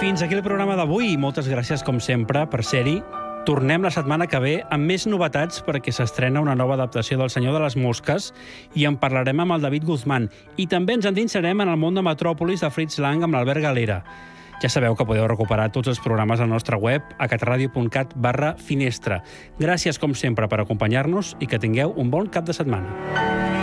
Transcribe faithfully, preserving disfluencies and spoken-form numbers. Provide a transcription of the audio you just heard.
fins aquí el programa d'avui. Moltes gràcies, com sempre, per ser-hi. Tornem la setmana que ve amb més novetats perquè s'estrena una nova adaptació del Senyor de les Mosques i en parlarem amb el David Guzmán. I també ens endinsarem en el món de Metròpolis de Fritz Lang amb l'Albert Galera. Ja sabeu que podeu recuperar tots els programes al nostre web a catradio.cat barra finestra. Gràcies, com sempre, per acompanyar-nos i que tingueu un bon cap de setmana.